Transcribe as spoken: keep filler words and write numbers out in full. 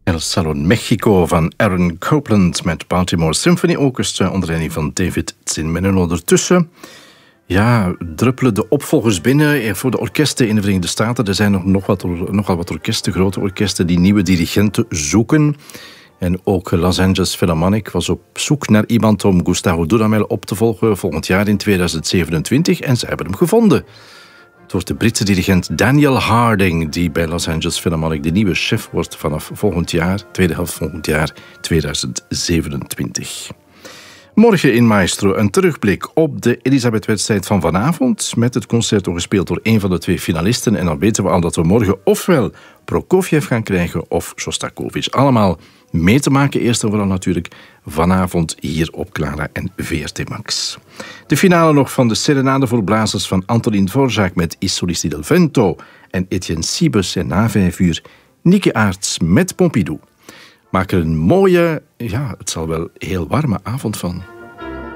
El Salón Mexico van Aaron Copland met Baltimore Symphony Orchestra onder leiding van David Zinman. En ondertussen ja, druppelen de opvolgers binnen voor de orkesten in de Verenigde Staten. Er zijn nog, nog wat, nogal wat orkesten, grote orkesten, die nieuwe dirigenten zoeken. En ook Los Angeles Philharmonic was op zoek naar iemand om Gustavo Dudamel op te volgen volgend jaar in tweeduizend zevenentwintig. En ze hebben hem gevonden. Het wordt de Britse dirigent Daniel Harding die bij Los Angeles Philharmonic de nieuwe chef wordt vanaf volgend jaar, tweede helft volgend jaar tweeduizend zevenentwintig. Morgen in Maestro een terugblik op de Elisabeth-wedstrijd van vanavond met het concerto gespeeld door een van de twee finalisten. En dan weten we al dat we morgen ofwel Prokofjev gaan krijgen of Shostakovich. Allemaal mee te maken, eerst en vooral natuurlijk vanavond hier op Clara en V R T Max. De finale nog van de Serenade voor blazers van Antonín Dvořák met I Solisti del Vento en Etienne Siebes en na vijf uur Nieke Aerts met Pompidou. Maak er een mooie, ja, het zal wel heel warme avond van.